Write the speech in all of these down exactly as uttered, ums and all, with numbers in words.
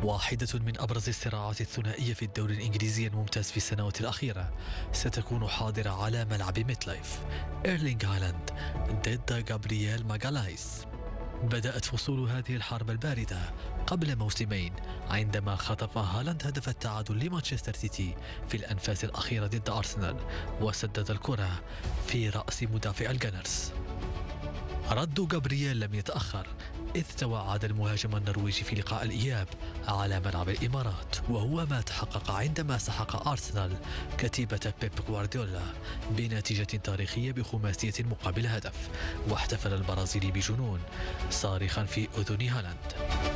واحدة من أبرز الصراعات الثنائية في الدوري الإنجليزي الممتاز في السنوات الأخيرة ستكون حاضرة على ملعب ميت لايف. إيرلينغ هالاند ضد جابرييل ماغالايس. بدأت فصول هذه الحرب الباردة قبل موسمين عندما خطف هالاند هدف التعادل لمانشستر سيتي في الأنفاس الأخيرة ضد أرسنال وسدد الكرة في رأس مدافع الجانرز. رد جابرييل لم يتأخر إذ توعد المهاجم النرويجي في لقاء الإياب على ملعب الإمارات، وهو ما تحقق عندما سحق أرسنال كتيبة بيب غوارديولا بنتيجة تاريخية بخماسية مقابل هدف. واحتفل البرازيلي بجنون صارخا في أذن هالاند.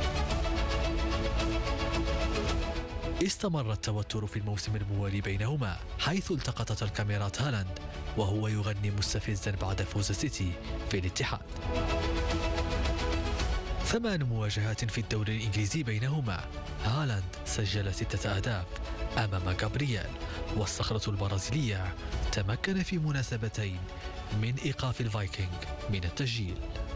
استمر التوتر في الموسم الموالي بينهما، حيث التقطت الكاميرات هالاند وهو يغني مستفزا بعد فوز السيتي في الاتحاد. ثمان مواجهات في الدوري الإنجليزي بينهما. هالاند سجل ستة أهداف أمام جابرييل، والصخرة البرازيلية تمكن في مناسبتين من إيقاف الفايكنج من التسجيل.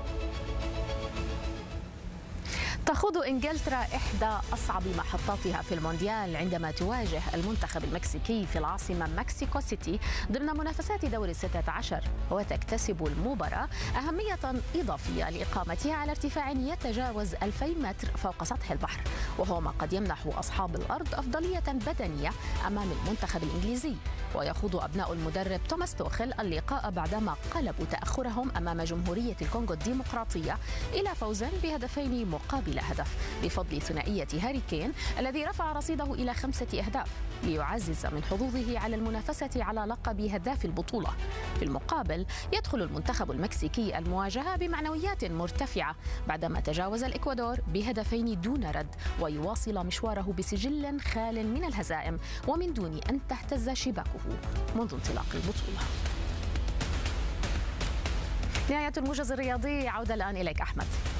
تخوض إنجلترا إحدى أصعب محطاتها في المونديال عندما تواجه المنتخب المكسيكي في العاصمة مكسيكو سيتي ضمن منافسات دور الستة عشر، وتكتسب المباراة أهمية إضافية لإقامتها على ارتفاع يتجاوز ألفين متر فوق سطح البحر، وهو ما قد يمنح أصحاب الأرض أفضلية بدنية أمام المنتخب الإنجليزي. ويخوض أبناء المدرب توماس توخيل اللقاء بعدما قلبوا تأخرهم أمام جمهورية الكونغو الديمقراطية إلى فوز بهدفين مقابل هدف بفضل ثنائية هاري كين الذي رفع رصيده إلى خمسة أهداف ليعزز من حظوظه على المنافسة على لقب هداف البطولة. في المقابل يدخل المنتخب المكسيكي المواجهة بمعنويات مرتفعة بعدما تجاوز الإكوادور بهدفين دون رد، ويواصل مشواره بسجل خال من الهزائم ومن دون أن تهتز شباكه منذ انطلاق البطولة. نهاية الموجز الرياضي، عودة الآن إليك أحمد.